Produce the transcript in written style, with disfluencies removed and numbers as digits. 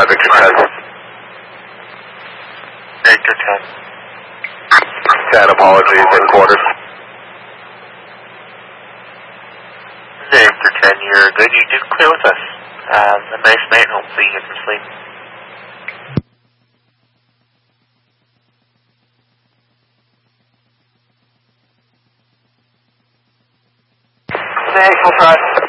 Victor 10. Victor 10. 10, apologies, in quarters. Victor 10, you're good. You did clear with us. A nice night. Hopefully you get some sleep. Thanks, we'll try.